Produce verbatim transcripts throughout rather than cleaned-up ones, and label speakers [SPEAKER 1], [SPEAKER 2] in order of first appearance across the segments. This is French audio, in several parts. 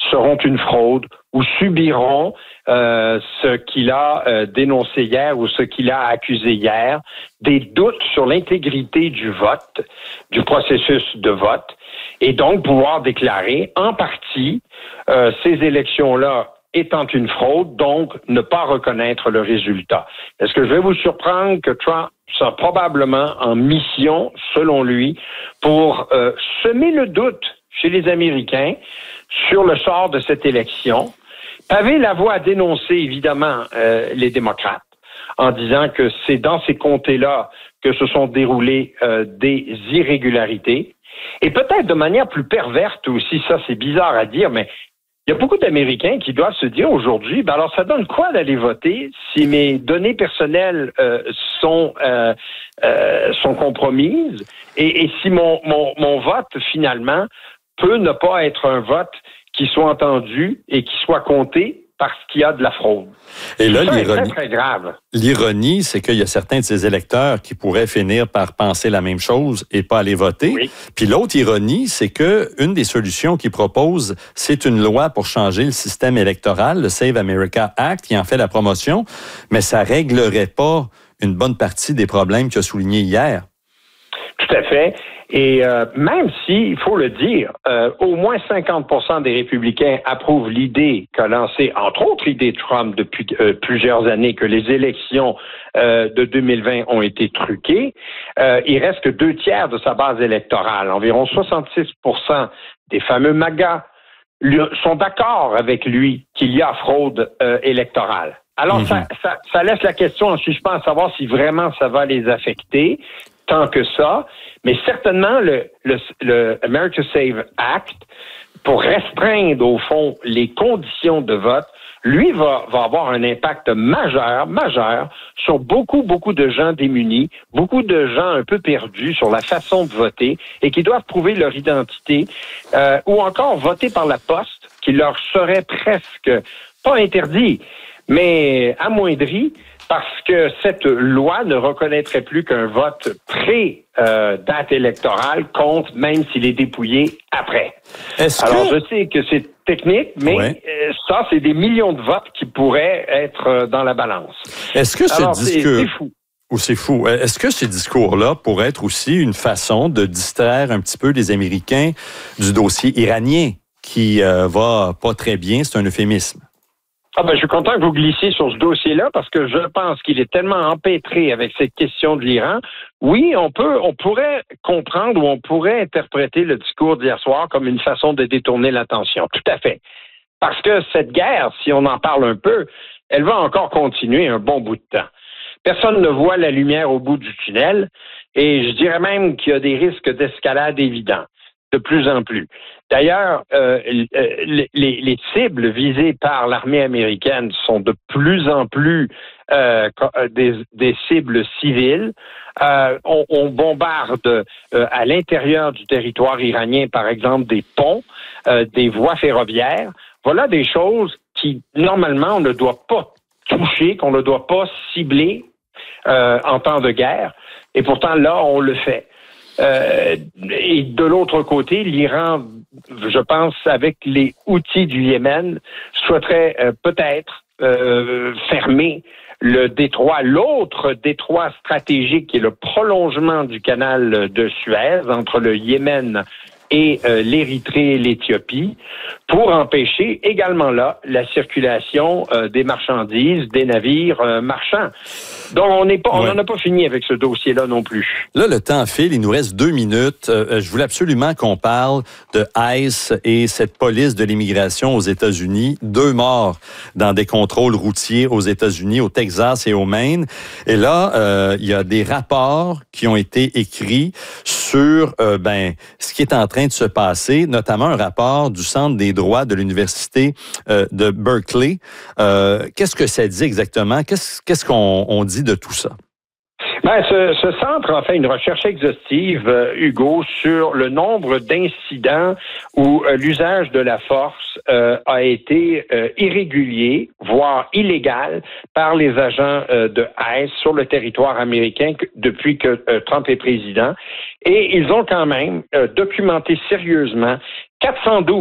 [SPEAKER 1] seront une fraude ou subiront euh, ce qu'il a euh, dénoncé hier ou ce qu'il a accusé hier, des doutes sur l'intégrité du vote, du processus de vote, et donc pouvoir déclarer en partie euh, ces élections-là étant une fraude, donc ne pas reconnaître le résultat. Est-ce que je vais vous surprendre que Trump sera probablement en mission, selon lui, pour euh, semer le doute chez les Américains sur le sort de cette élection, paver la voie à dénoncer, évidemment, euh, les démocrates, en disant que c'est dans ces comtés-là que se sont déroulées euh, des irrégularités, et peut-être de manière plus perverse aussi, ça c'est bizarre à dire, mais il y a beaucoup d'Américains qui doivent se dire aujourd'hui, ben alors ça donne quoi d'aller voter si mes données personnelles euh, sont euh, euh, sont compromises et, et si mon, mon mon vote finalement peut ne pas être un vote qui soit entendu et qui soit compté parce qu'il y a de la fraude.
[SPEAKER 2] Et là,
[SPEAKER 1] ça
[SPEAKER 2] l'ironie,
[SPEAKER 1] est très, très grave.
[SPEAKER 2] L'ironie, c'est qu'il y a certains de ces électeurs qui pourraient finir par penser la même chose et pas aller voter.
[SPEAKER 1] Oui.
[SPEAKER 2] Puis l'autre ironie, c'est que une des solutions qu'ils proposent, c'est une loi pour changer le système électoral, le Save America Act, qui en fait la promotion, mais ça réglerait pas une bonne partie des problèmes qu'il a soulignés hier.
[SPEAKER 1] Tout à fait. Et euh, même si, il faut le dire, euh, au moins cinquante pour cent des républicains approuvent l'idée qu'a lancée, entre autres l'idée Trump depuis euh, plusieurs années, que les élections euh, de deux mille vingt ont été truquées, euh, il reste que deux tiers de sa base électorale. Environ soixante-six pour cent des fameux MAGA lui, sont d'accord avec lui qu'il y a fraude euh, électorale. Alors, mm-hmm. ça, ça, ça laisse la question en suspens à savoir si vraiment ça va les affecter. Tant que ça, mais certainement le, le, le America Save Act, pour restreindre au fond les conditions de vote, lui va, va avoir un impact majeur, majeur sur beaucoup, beaucoup de gens démunis, beaucoup de gens un peu perdus sur la façon de voter et qui doivent prouver leur identité, euh, ou encore voter par la poste, qui leur serait presque pas interdit, mais amoindri, parce que cette loi ne reconnaîtrait plus qu'un vote pré-date euh, électorale compte, même s'il est dépouillé après. Est-ce Alors, que... je sais que c'est technique, mais ouais. euh, ça, c'est des millions de votes qui pourraient être euh, dans la balance.
[SPEAKER 2] Est-ce que ce
[SPEAKER 1] Alors,
[SPEAKER 2] discours...
[SPEAKER 1] c'est, c'est fou.
[SPEAKER 2] Ou c'est fou. Est-ce que ces discours-là pourraient être aussi une façon de distraire un petit peu les Américains du dossier iranien, qui euh, va pas très bien, c'est un euphémisme?
[SPEAKER 1] Ah ben, je suis content que vous glissiez sur ce dossier-là parce que je pense qu'il est tellement empêtré avec cette question de l'Iran. Oui, on peut, on pourrait comprendre ou on pourrait interpréter le discours d'hier soir comme une façon de détourner l'attention. Tout à fait. Parce que cette guerre, si on en parle un peu, elle va encore continuer un bon bout de temps. Personne ne voit la lumière au bout du tunnel et je dirais même qu'il y a des risques d'escalade évidents. De plus en plus. D'ailleurs, euh, les, les cibles visées par l'armée américaine sont de plus en plus euh, des, des cibles civiles. Euh, on, on bombarde euh, à l'intérieur du territoire iranien, par exemple, des ponts, euh, des voies ferroviaires. Voilà des choses qui, normalement, on ne doit pas toucher, qu'on ne doit pas cibler euh, en temps de guerre. Et pourtant, là, on le fait. Euh, et de l'autre côté, l'Iran, je pense, avec les outils du Yémen, souhaiterait euh, peut-être euh, fermer le détroit, l'autre détroit stratégique qui est le prolongement du canal de Suez entre le Yémen et euh, l'Érythrée et l'Éthiopie, pour empêcher également là la circulation euh, des marchandises, des navires euh, marchands. Donc, on n'est pas, on n'en ouais. a pas fini avec ce dossier-là non plus.
[SPEAKER 2] Là, le temps file, il nous reste deux minutes. Euh, je voulais absolument qu'on parle de ICE et cette police de l'immigration aux États-Unis. Deux morts dans des contrôles routiers aux États-Unis, au Texas et au Maine. Et là, euh, il y a des rapports qui ont été écrits sur euh, ben ce qui est en train de se passer, notamment un rapport du Centre des droits de l'Université euh, de Berkeley. Euh, qu'est-ce que ça dit exactement? Qu'est-ce, qu'est-ce qu'on on dit de tout ça?
[SPEAKER 1] Ben, ce, ce centre a fait une recherche exhaustive, euh, Hugo, sur le nombre d'incidents où euh, l'usage de la force euh, a été euh, irrégulier, voire illégal, par les agents euh, de ICE sur le territoire américain que, depuis que euh, Trump est président. Et ils ont quand même euh, documenté sérieusement quatre cent douze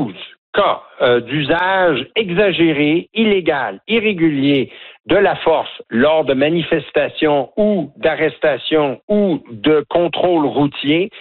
[SPEAKER 1] cas euh, d'usage exagéré, illégal, irrégulier de la force lors de manifestations ou d'arrestations ou de contrôles routiers.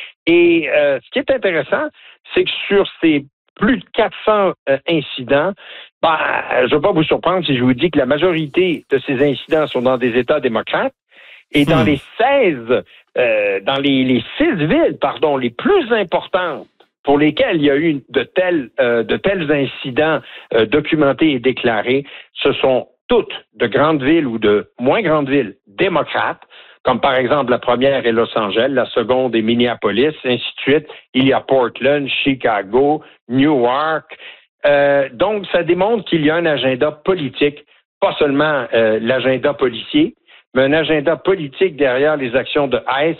[SPEAKER 1] Et euh, ce qui est intéressant, c'est que sur ces plus de quatre cents euh, incidents, ben, je ne vais pas vous surprendre si je vous dis que la majorité de ces incidents sont dans des États démocrates. Et dans hmm. les seize, euh, dans les, les six villes, pardon, les plus importantes pour lesquelles il y a eu de tels, euh, de tels incidents euh, documentés et déclarés, ce sont toutes de grandes villes ou de moins grandes villes démocrates, comme par exemple la première est Los Angeles, la seconde est Minneapolis, ainsi de suite. Il y a Portland, Chicago, Newark. Euh, donc, ça démontre qu'il y a un agenda politique, pas seulement euh, l'agenda policier, mais un agenda politique derrière les actions de ICE.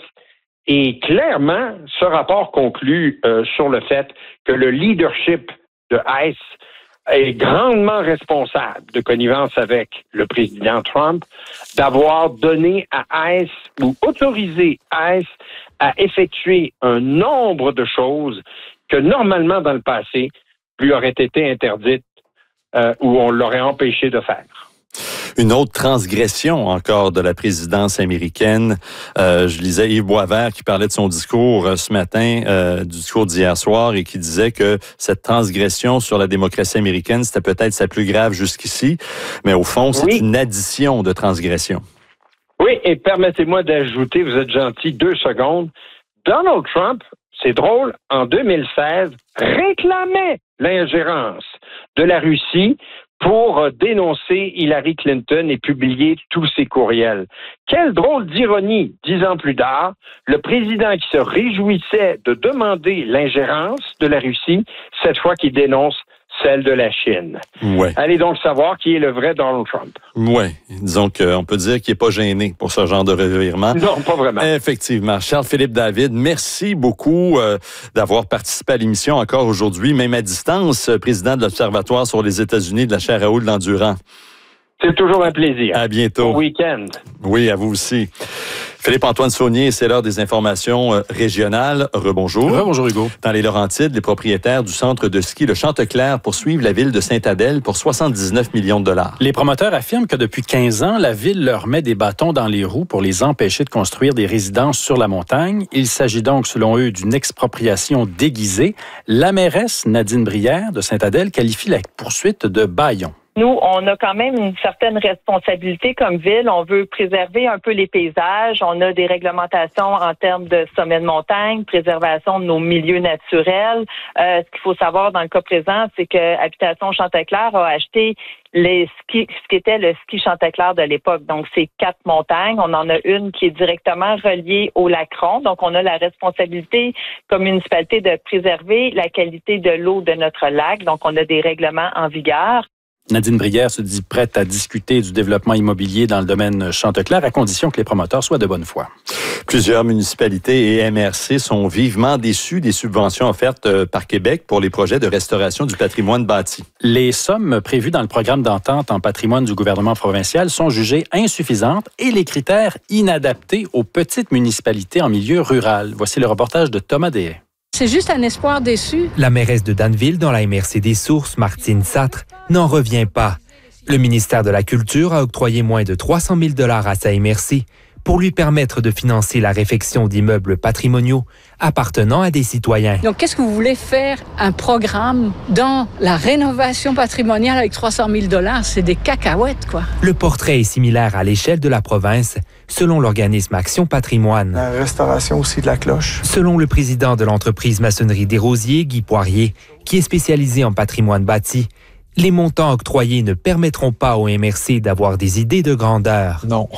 [SPEAKER 1] Et clairement, ce rapport conclut euh, sur le fait que le leadership de ICE est grandement responsable de connivence avec le président Trump d'avoir donné à ICE ou autorisé ICE à effectuer un nombre de choses que normalement dans le passé lui auraient été interdites euh, ou on l'aurait empêché de faire.
[SPEAKER 2] Une autre transgression encore de la présidence américaine. Euh, je lisais Yves Boisvert qui parlait de son discours euh, ce matin, euh, du discours d'hier soir, et qui disait que cette transgression sur la démocratie américaine, c'était peut-être sa plus grave jusqu'ici, mais au fond, c'est oui. une addition de transgressions.
[SPEAKER 1] Oui, et permettez-moi d'ajouter, vous êtes gentil, deux secondes. Donald Trump, c'est drôle, en deux mille seize, réclamait l'ingérence de la Russie pour dénoncer Hillary Clinton et publier tous ses courriels. Quelle drôle d'ironie, dix ans plus tard, le président qui se réjouissait de demander l'ingérence de la Russie, cette fois qu'il dénonce celle de la Chine.
[SPEAKER 2] Ouais.
[SPEAKER 1] Allez donc savoir qui est le vrai Donald Trump.
[SPEAKER 2] Oui, disons qu'on peut dire qu'il n'est pas gêné pour ce genre de revirement.
[SPEAKER 1] Non, pas vraiment.
[SPEAKER 2] Effectivement. Charles-Philippe David, merci beaucoup euh, d'avoir participé à l'émission encore aujourd'hui, même à distance, président de l'Observatoire sur les États-Unis de la chaire Raoul Dandurand.
[SPEAKER 1] C'est toujours un plaisir.
[SPEAKER 2] À bientôt.
[SPEAKER 1] Bon week-end.
[SPEAKER 2] Oui, à vous aussi. Philippe-Antoine Saunier, c'est l'heure des informations euh, régionales. Rebonjour.
[SPEAKER 3] Rebonjour, Hugo.
[SPEAKER 2] Dans les Laurentides, les propriétaires du centre de ski Le Chanteclair poursuivent la ville de Sainte-Adèle pour soixante-dix-neuf millions de dollars.
[SPEAKER 3] Les promoteurs affirment que depuis quinze ans, la ville leur met des bâtons dans les roues pour les empêcher de construire des résidences sur la montagne. Il s'agit donc, selon eux, d'une expropriation déguisée. La mairesse Nadine Brière de Sainte-Adèle qualifie la poursuite de bâillon.
[SPEAKER 4] Nous, on a quand même une certaine responsabilité comme ville. On veut préserver un peu les paysages. On a des réglementations en termes de sommets de montagne, préservation de nos milieux naturels. Euh, ce qu'il faut savoir dans le cas présent, c'est que Habitation Chanteclair a acheté les skis, ce qui était le ski Chanteclair de l'époque. Donc, c'est quatre montagnes. On en a une qui est directement reliée au Lacron. Donc, on a la responsabilité comme municipalité de préserver la qualité de l'eau de notre lac. Donc, on a des règlements en vigueur.
[SPEAKER 3] Nadine Brière se dit prête à discuter du développement immobilier dans le domaine Chanteclair à condition que les promoteurs soient de bonne foi.
[SPEAKER 2] Plusieurs municipalités et M R C sont vivement déçus des subventions offertes par Québec pour les projets de restauration du patrimoine bâti.
[SPEAKER 3] Les sommes prévues dans le programme d'entente en patrimoine du gouvernement provincial sont jugées insuffisantes et les critères inadaptés aux petites municipalités en milieu rural. Voici le reportage de Thomas Dehaye.
[SPEAKER 5] C'est juste un espoir déçu.
[SPEAKER 6] La mairesse de Danville, dans la M R C des Sources, Martine Satre, n'en revient pas. Le ministère de la Culture a octroyé moins de trois cent mille dollars à sa M R C pour lui permettre de financer la réfection d'immeubles patrimoniaux appartenant à des citoyens.
[SPEAKER 5] Donc, qu'est-ce que vous voulez faire? Un programme dans la rénovation patrimoniale avec trois cent mille dollars? C'est des cacahuètes, quoi.
[SPEAKER 6] Le portrait est similaire à l'échelle de la province, selon l'organisme Action Patrimoine.
[SPEAKER 7] La restauration aussi de la cloche.
[SPEAKER 6] Selon le président de l'entreprise Maçonnerie des Rosiers, Guy Poirier, qui est spécialisé en patrimoine bâti, les montants octroyés ne permettront pas au M R C d'avoir des idées de grandeur.
[SPEAKER 7] Non.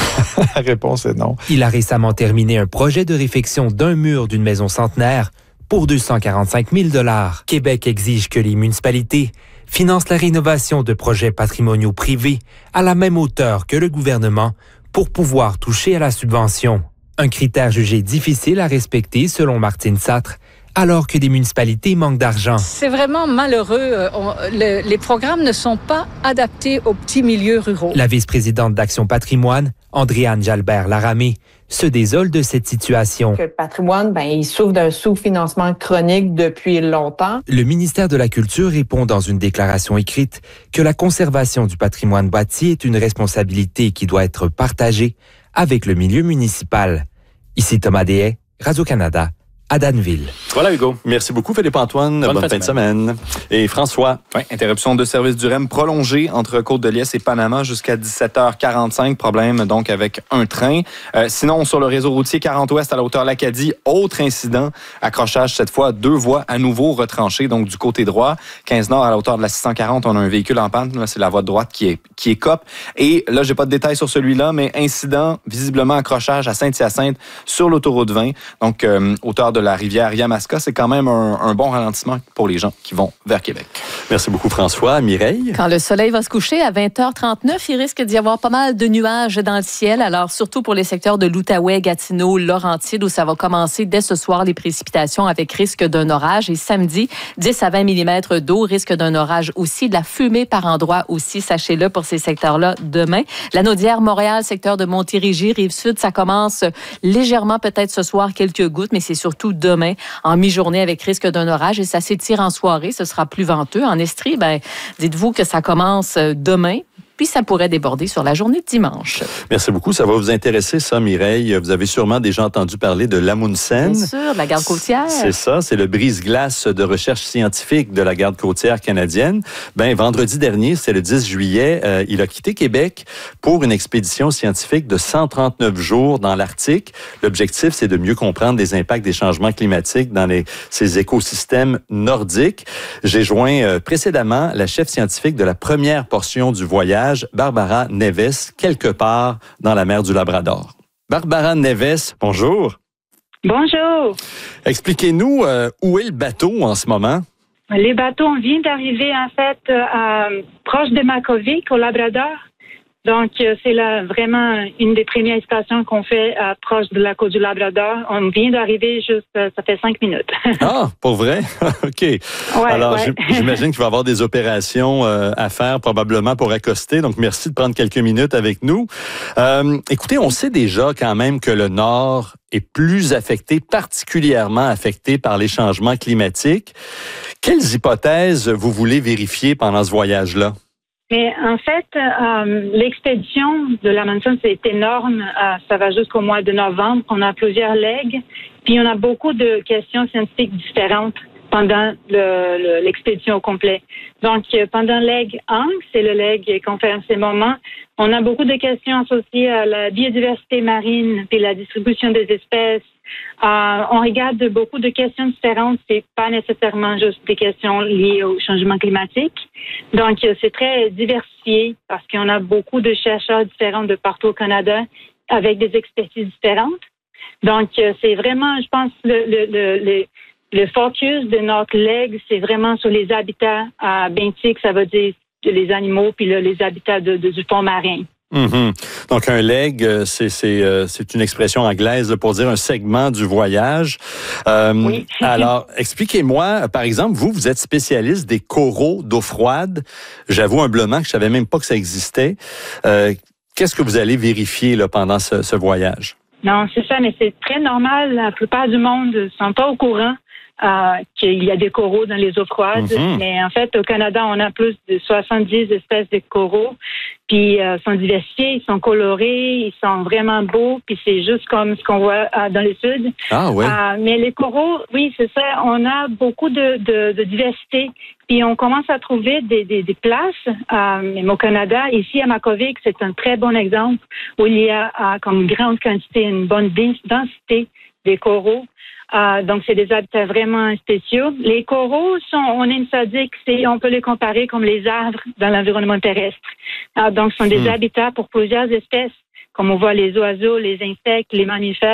[SPEAKER 7] La réponse est non.
[SPEAKER 6] Il a récemment terminé un projet de réfection d'un mur d'une maison centenaire pour deux cent quarante-cinq mille dollars. Québec exige que les municipalités financent la rénovation de projets patrimoniaux privés à la même hauteur que le gouvernement pour pouvoir toucher à la subvention. Un critère jugé difficile à respecter selon Martine Satre, alors que des municipalités manquent d'argent.
[SPEAKER 5] C'est vraiment malheureux. On, le, les programmes ne sont pas adaptés aux petits milieux ruraux.
[SPEAKER 6] La vice-présidente d'Action Patrimoine Andréane Jalbert-Laramé se désole de cette situation.
[SPEAKER 8] Le patrimoine, ben, il souffre d'un sous-financement chronique depuis longtemps.
[SPEAKER 6] Le ministère de la Culture répond dans une déclaration écrite que la conservation du patrimoine bâti est une responsabilité qui doit être partagée avec le milieu municipal. Ici Thomas Deshaies, Radio-Canada, à Danville.
[SPEAKER 3] Voilà, Hugo.
[SPEAKER 2] Merci beaucoup, Philippe-Antoine. Bonne, Bonne fin de semaine. semaine. Et François.
[SPEAKER 9] Oui, interruption de service du R E M prolongée entre Côte-de-Liesse et Panama jusqu'à dix-sept heures quarante-cinq. Problème donc avec un train. Euh, sinon, sur le réseau routier quarante ouest à la hauteur de l'Acadie, autre incident. Accrochage cette fois, deux voies à nouveau retranchées, donc du côté droit. quinze nord à la hauteur de la six cent quarante, on a un véhicule en panne. Là, c'est la voie de droite qui est, qui est cope. Et là, j'ai pas de détails sur celui-là, mais incident, visiblement accrochage à Saint-Hyacinthe sur l'autoroute vingt. Donc, euh, hauteur de la rivière Yamaska, c'est quand même un, un bon ralentissement pour les gens qui vont vers Québec.
[SPEAKER 2] Merci beaucoup, François. Mireille?
[SPEAKER 10] Quand le soleil va se coucher à vingt heures trente-neuf, il risque d'y avoir pas mal de nuages dans le ciel. Alors, surtout pour les secteurs de l'Outaouais, Gatineau, Laurentides, où ça va commencer dès ce soir les précipitations avec risque d'un orage. Et samedi, dix à vingt millimètres d'eau, risque d'un orage aussi. De la fumée par endroits aussi, sachez-le, pour ces secteurs-là demain. La Naudière, Montréal, secteur de Montérégie, Rive-Sud, ça commence légèrement peut-être ce soir, quelques gouttes, mais c'est surtout demain en mi-journée avec risque d'un orage et ça s'étire en soirée. Ce sera plus venteux. En Estrie, ben, dites-vous que ça commence demain. Puis ça pourrait déborder sur la journée de dimanche.
[SPEAKER 2] Merci beaucoup. Ça va vous intéresser, ça, Mireille. Vous avez sûrement déjà entendu parler de l'Amundsen.
[SPEAKER 10] Bien sûr, de la garde côtière.
[SPEAKER 2] C'est ça, c'est le brise-glace de recherche scientifique de la garde côtière canadienne. Ben, vendredi dernier, c'est le dix juillet, euh, il a quitté Québec pour une expédition scientifique de cent trente-neuf jours dans l'Arctique. L'objectif, c'est de mieux comprendre les impacts des changements climatiques dans les, ces écosystèmes nordiques. J'ai joint euh, précédemment la chef scientifique de la première portion du voyage, Barbara Neves, quelque part dans la mer du Labrador. Barbara Neves, bonjour.
[SPEAKER 11] Bonjour.
[SPEAKER 2] Expliquez-nous euh, où est le bateau en ce moment?
[SPEAKER 11] Les bateaux, on vient d'arriver en fait euh, proche de Makhovik, au Labrador. Donc, c'est là vraiment une des premières stations qu'on fait euh, proche de la côte du Labrador. On vient d'arriver juste, euh, ça fait cinq minutes.
[SPEAKER 2] Ah, pour vrai? OK.
[SPEAKER 11] Ouais,
[SPEAKER 2] Alors,
[SPEAKER 11] ouais.
[SPEAKER 2] j'imagine qu'il va y avoir des opérations euh, à faire probablement pour accoster. Donc, merci de prendre quelques minutes avec nous. Euh, écoutez, on sait déjà quand même que le Nord est plus affecté, particulièrement affecté par les changements climatiques. Quelles hypothèses vous voulez vérifier pendant ce voyage-là?
[SPEAKER 11] Mais en fait, euh, l'expédition de l'Amundsen, c'est énorme. Euh, ça va jusqu'au mois de novembre. On a plusieurs legs. Puis on a beaucoup de questions scientifiques différentes pendant le, le, l'expédition au complet. Donc, pendant leg un, c'est le leg qu'on fait en ce moment, on a beaucoup de questions associées à la biodiversité marine puis la distribution des espèces. Euh, on regarde beaucoup de questions différentes. C'est pas nécessairement juste des questions liées au changement climatique. Donc, c'est très diversifié parce qu'on a beaucoup de chercheurs différents de partout au Canada avec des expertises différentes. Donc, c'est vraiment, je pense, le, le, le, le Le focus de notre leg, c'est vraiment sur les habitats euh, benthiques, ça veut dire les animaux, puis le, les habitats de, de, du fond marin.
[SPEAKER 2] Mm-hmm. Donc, un leg, c'est, c'est, euh, c'est une expression anglaise pour dire un segment du voyage. Euh,
[SPEAKER 11] oui.
[SPEAKER 2] Alors, expliquez-moi, par exemple, vous, vous êtes spécialiste des coraux d'eau froide. J'avoue humblement que je savais même pas que ça existait. Euh, qu'est-ce que vous allez vérifier là, pendant ce, ce voyage?
[SPEAKER 11] Non, c'est ça, mais c'est très normal. La plupart du monde ne sont pas au courant Euh, qu'il y a des coraux dans les eaux froides. Mm-hmm. Mais en fait, au Canada, on a plus de soixante-dix espèces de coraux. Puis, euh, ils sont diversifiés, ils sont colorés, ils sont vraiment beaux. Puis, c'est juste comme ce qu'on voit euh, dans le sud.
[SPEAKER 2] Ah, ouais.
[SPEAKER 11] Euh, mais les coraux, oui, c'est ça. On a beaucoup de, de, de diversité. Puis, on commence à trouver des, des, des places. Euh, même au Canada, ici à Makhovik, c'est un très bon exemple où il y a euh, comme grande quantité, une bonne densité des coraux. Euh, donc, c'est des habitats vraiment spéciaux. Les coraux sont, on aime ça dire que c'est, on peut les comparer comme les arbres dans l'environnement terrestre. Euh, donc, ce sont des mmh. habitats pour plusieurs espèces, comme on voit les oiseaux, les insectes, les mammifères.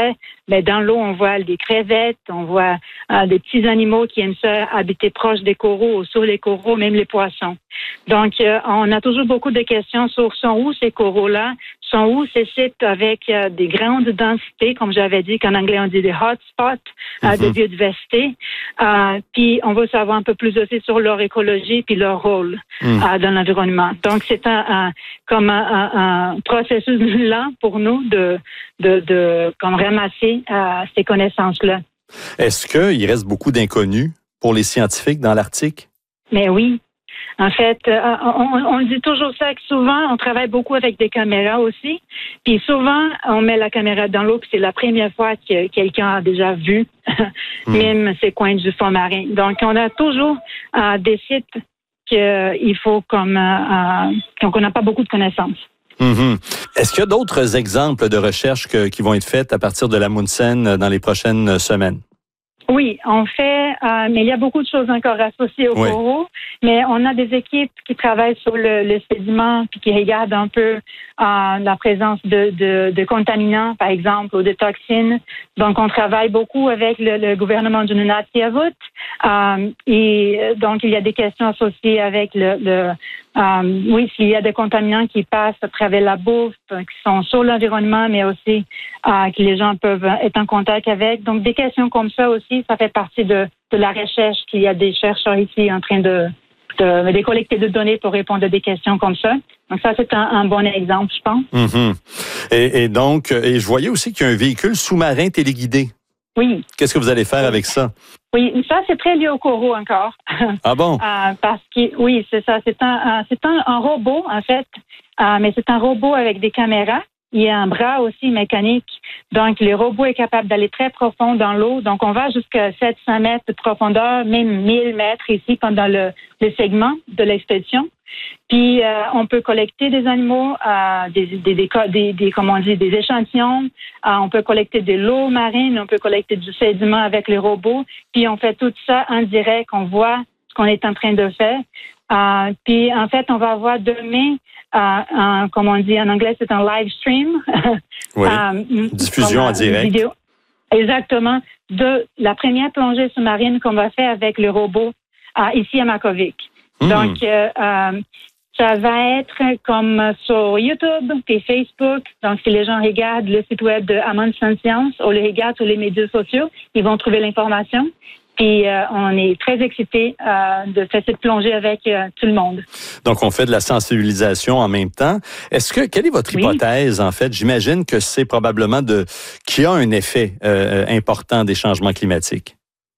[SPEAKER 11] mais dans l'eau, on voit des crevettes, on voit euh, des petits animaux qui aiment ça habiter proche des coraux ou sur les coraux, même les poissons. Donc, euh, on a toujours beaucoup de questions sur sont où ces coraux-là, sont où ces sites avec euh, des grandes densités, comme j'avais dit, qu'en anglais on dit des hotspots euh, mm-hmm. de biodiversité. Euh, puis, on veut savoir un peu plus aussi sur leur écologie puis leur rôle mm. euh, dans l'environnement. Donc, c'est un, un comme un, un, un processus lent pour nous de, de, de comme ramasser euh, ces connaissances-là.
[SPEAKER 2] Est-ce qu'il reste beaucoup d'inconnus pour les scientifiques dans l'Arctique?
[SPEAKER 11] Mais oui. En fait, euh, on, on dit toujours ça que souvent, on travaille beaucoup avec des caméras aussi. Puis souvent, on met la caméra dans l'eau, puis c'est la première fois que quelqu'un a déjà vu mm. même ces coins du fond marin. Donc, on a toujours euh, des sites qu'il faut comme euh, donc on n'a pas beaucoup de connaissances.
[SPEAKER 2] Mm-hmm. Est-ce qu'il y a d'autres exemples de recherches que, qui vont être faites à partir de l'Amundsen dans les prochaines semaines?
[SPEAKER 11] Oui, on fait, euh, mais il y a beaucoup de choses encore associées au
[SPEAKER 2] oui.
[SPEAKER 11] coraux, mais on a des équipes qui travaillent sur le, le sédiment puis qui regardent un peu euh, la présence de, de, de contaminants, par exemple, ou de toxines. Donc, on travaille beaucoup avec le, le gouvernement du Nunavut euh, et donc, il y a des questions associées avec le, le euh, oui, s'il y a des contaminants qui passent à travers la bouffe, qui sont sur l'environnement, mais aussi euh, que les gens peuvent être en contact avec. Donc, des questions comme ça aussi, ça fait partie de, de la recherche qu'il y a des chercheurs ici en train de, de, de collecter des données pour répondre à des questions comme ça. Donc, ça, c'est un, un bon exemple, je pense.
[SPEAKER 2] Mm-hmm. Et, et donc, et je voyais aussi qu'il y a un véhicule sous-marin téléguidé.
[SPEAKER 11] Oui.
[SPEAKER 2] Qu'est-ce que vous allez faire avec ça?
[SPEAKER 11] Oui, ça, c'est très lié au coraux encore.
[SPEAKER 2] Ah bon?
[SPEAKER 11] euh, parce que, oui, c'est ça. C'est un, un c'est un, un robot, en fait, euh, mais c'est un robot avec des caméras. Il y a un bras aussi mécanique. Donc, le robot est capable d'aller très profond dans l'eau. Donc, on va jusqu'à sept cents mètres de profondeur, même mille mètres ici pendant le, le segment de l'expédition. Puis, euh, on peut collecter des animaux, euh, des, des, des, des, des, comment on dit, des échantillons. Euh, on peut collecter de l'eau marine, on peut collecter du sédiment avec les robots. Puis, on fait tout ça en direct. On voit ce qu'on est en train de faire. Euh, puis, en fait, on va avoir demain, euh, un, comme on dit en anglais, c'est un live stream.
[SPEAKER 2] Oui,
[SPEAKER 11] euh,
[SPEAKER 2] diffusion en direct.
[SPEAKER 11] Vidéo. Exactement. De la première plongée sous-marine qu'on va faire avec le robot euh, ici à Makhovik. Mmh. Donc, euh, euh, ça va être comme sur YouTube et Facebook. Donc, si les gens regardent le site web de Amundsen Science ou les regardent sur les médias sociaux, ils vont trouver l'information. Puis, euh, on est très excités euh, de faire cette plongée avec euh, tout le monde.
[SPEAKER 2] Donc, on fait de la sensibilisation en même temps. Est-ce que, quelle est votre
[SPEAKER 11] oui.
[SPEAKER 2] hypothèse, en fait? J'imagine que c'est probablement de, qu'il y a un effet euh, important des changements climatiques.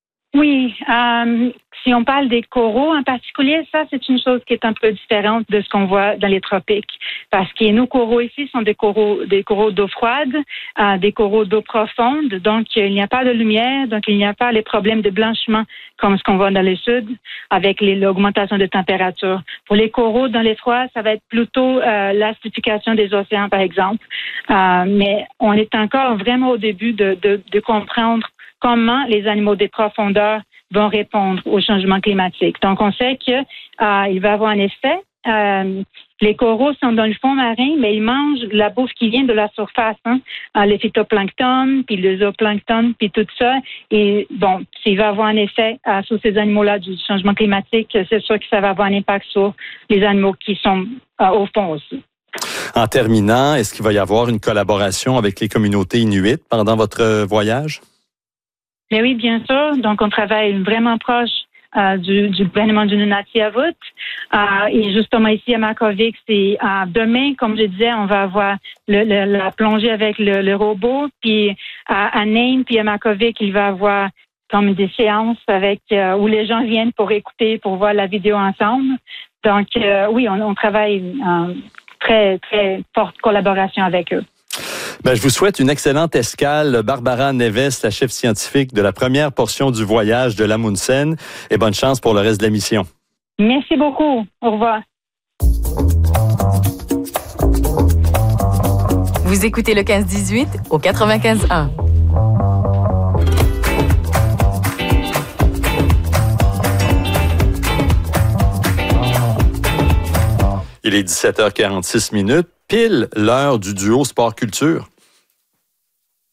[SPEAKER 11] Oui. Euh, si on parle des coraux en particulier, ça, c'est une chose qui est un peu différente de ce qu'on voit dans les tropiques. Parce que nos coraux ici sont des coraux, des coraux d'eau froide, euh, des coraux d'eau profonde. Donc, il n'y a pas de lumière. Donc, il n'y a pas les problèmes de blanchiment comme ce qu'on voit dans le sud avec les, l'augmentation de température. Pour les coraux dans les froids, ça va être plutôt euh, l'acidification des océans, par exemple. Euh, mais on est encore vraiment au début de, de, de comprendre comment les animaux des profondeurs vont répondre au changement climatique. Donc, on sait que euh, il va y avoir un effet. Euh, les coraux sont dans le fond marin, mais ils mangent la bouffe qui vient de la surface, hein, les phytoplancton, puis le zooplancton, puis tout ça. Et bon, s'il va y avoir un effet euh, sur ces animaux-là du changement climatique, c'est sûr que ça va avoir un impact sur les animaux qui sont euh, au fond aussi.
[SPEAKER 2] En terminant, est-ce qu'il va y avoir une collaboration avec les communautés inuites pendant votre voyage?
[SPEAKER 11] Mais oui, bien sûr. Donc, on travaille vraiment proche euh, du, du gouvernement du Nunavut. Euh, et justement, ici à Makhovik, c'est euh, demain, comme je disais, on va avoir le, le, la plongée avec le, le robot. Puis à, à Nain, puis à Makhovik, il va y avoir comme des séances avec euh, où les gens viennent pour écouter, pour voir la vidéo ensemble. Donc, euh, oui, on, on travaille en très, très forte collaboration avec eux.
[SPEAKER 2] Ben, je vous souhaite une excellente escale. Barbara Neves, la chef scientifique de la première portion du voyage de l'Amundsen. Et bonne chance pour le reste de la mission.
[SPEAKER 11] Merci beaucoup. Au revoir.
[SPEAKER 10] Vous écoutez le quinze dix-huit au quatre-vingt-quinze un.
[SPEAKER 2] Il est dix-sept heures quarante-six minutes, pile l'heure du duo sport culture.